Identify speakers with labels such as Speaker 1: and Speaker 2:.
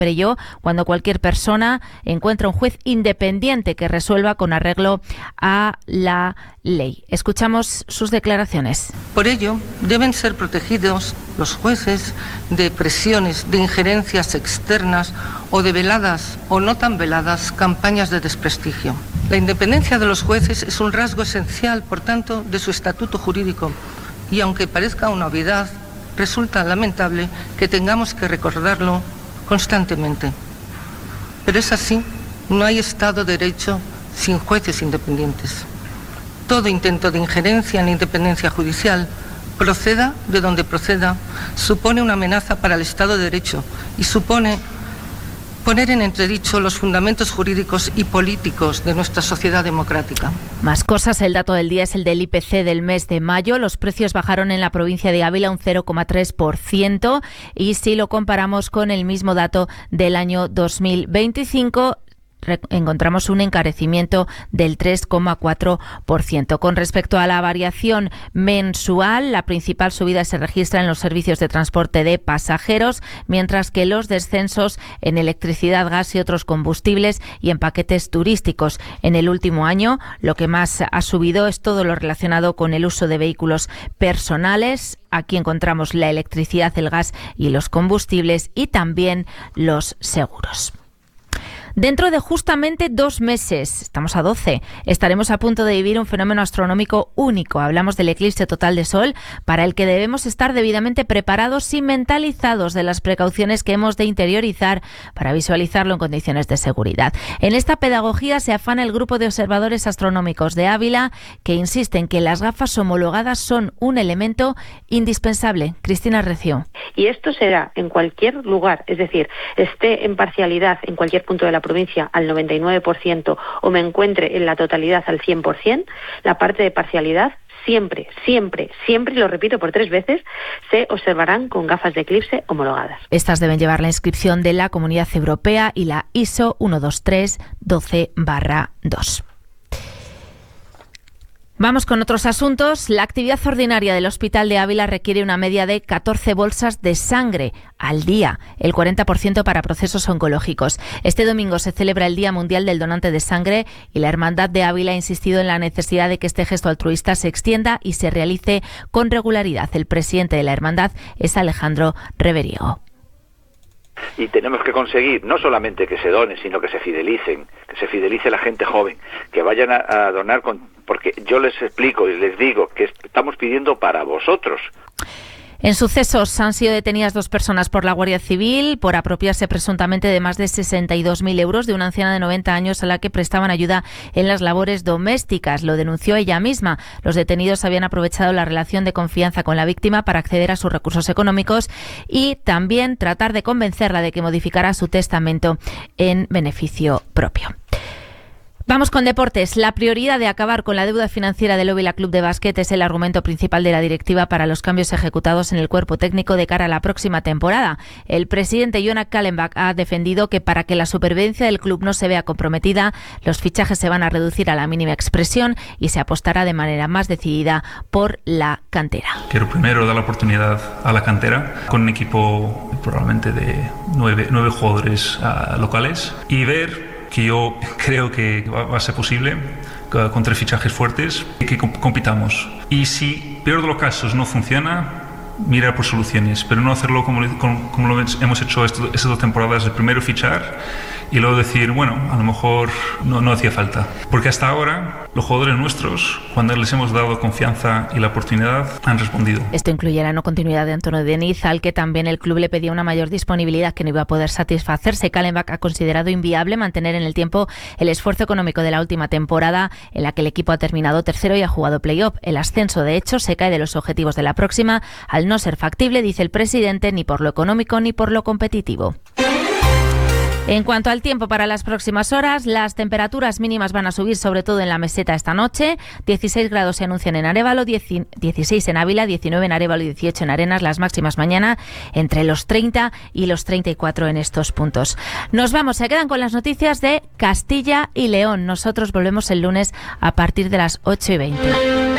Speaker 1: ello cuando cualquier persona encuentra un juez independiente que resuelva con arreglo a la ley. Escuchamos sus declaraciones.
Speaker 2: Por ello, deben ser protegidos los jueces de presiones, de injerencias externas o de veladas o no tan veladas campañas de desprestigio. La independencia de los jueces es un rasgo esencial, por tanto, de su estatuto jurídico y, aunque parezca una obviedad, resulta lamentable que tengamos que recordarlo constantemente. Pero es así, no hay Estado de Derecho sin jueces independientes. Todo intento de injerencia en la independencia judicial, proceda de donde proceda, supone una amenaza para el Estado de Derecho y supone poner en entredicho los fundamentos jurídicos y políticos de nuestra sociedad democrática.
Speaker 1: Más cosas, el dato del día es el del IPC del mes de mayo. Los precios bajaron en la provincia de Ávila un 0,3% y si lo comparamos con el mismo dato del año 2025, encontramos un encarecimiento del 3,4%. Con respecto a la variación mensual, la principal subida se registra en los servicios de transporte de pasajeros, mientras que los descensos en electricidad, gas y otros combustibles y en paquetes turísticos. En el último año, lo que más ha subido es todo lo relacionado con el uso de vehículos personales. Aquí encontramos la electricidad, el gas y los combustibles y también los seguros. Dentro de justamente 2 meses, estamos a 12, estaremos a punto de vivir un fenómeno astronómico único. Hablamos del eclipse total de Sol, para el que debemos estar debidamente preparados y mentalizados de las precauciones que hemos de interiorizar para visualizarlo en condiciones de seguridad. En esta pedagogía se afana el grupo de observadores astronómicos de Ávila, que insisten que las gafas homologadas son un elemento indispensable. Cristina Recio.
Speaker 3: Y esto será en cualquier lugar, es decir, esté en parcialidad en cualquier punto de la provincia al 99% o me encuentre en la totalidad al 100%, la parte de parcialidad siempre, y lo repito por 3 veces, se observarán con gafas de eclipse homologadas.
Speaker 1: Estas deben llevar la inscripción de la Comunidad Europea y la ISO 12312-2. Vamos con otros asuntos. La actividad ordinaria del Hospital de Ávila requiere una media de 14 bolsas de sangre al día, el 40% para procesos oncológicos. Este domingo se celebra el Día Mundial del Donante de Sangre y la Hermandad de Ávila ha insistido en la necesidad de que este gesto altruista se extienda y se realice con regularidad. El presidente de la Hermandad es Alejandro Reveriego.
Speaker 4: Y tenemos que conseguir no solamente que se done, sino que se fidelice la gente joven, que vayan a donar, porque yo les explico y les digo que estamos pidiendo para vosotros.
Speaker 1: En sucesos han sido detenidas 2 personas por la Guardia Civil por apropiarse presuntamente de más de 62.000 euros de una anciana de 90 años a la que prestaban ayuda en las labores domésticas. Lo denunció ella misma. Los detenidos habían aprovechado la relación de confianza con la víctima para acceder a sus recursos económicos y también tratar de convencerla de que modificara su testamento en beneficio propio. Vamos con deportes. La prioridad de acabar con la deuda financiera del Ávila Club de Básquet es el argumento principal de la directiva para los cambios ejecutados en el cuerpo técnico de cara a la próxima temporada. El presidente Jonak Kallenbach ha defendido que para que la supervivencia del club no se vea comprometida, los fichajes se van a reducir a la mínima expresión y se apostará de manera más decidida por la cantera.
Speaker 5: Quiero primero dar la oportunidad a la cantera con un equipo probablemente de 9 jugadores locales y ver que yo creo que va a ser posible con 3 fichajes fuertes y que compitamos. Y si peor de los casos no funciona, mirar por soluciones, pero no hacerlo como lo hemos hecho estas 2 temporadas, el primero fichar y luego decir, bueno, a lo mejor no hacía falta. Porque hasta ahora los jugadores nuestros, cuando les hemos dado confianza y la oportunidad, han respondido.
Speaker 1: Esto incluye la no continuidad de Antonio Deniz, al que también el club le pedía una mayor disponibilidad que no iba a poder satisfacerse. Kallenbach ha considerado inviable mantener en el tiempo el esfuerzo económico de la última temporada, en la que el equipo ha terminado tercero y ha jugado play-off. El ascenso, de hecho, se cae de los objetivos de la próxima, al no ser factible, dice el presidente, ni por lo económico ni por lo competitivo. En cuanto al tiempo para las próximas horas, las temperaturas mínimas van a subir sobre todo en la meseta esta noche. 16 grados se anuncian en Arévalo, 16 en Ávila, 19 en Arévalo y 18 en Arenas. Las máximas mañana entre los 30 y los 34 en estos puntos. Nos vamos, se quedan con las noticias de Castilla y León. Nosotros volvemos el lunes a partir de las 8:20.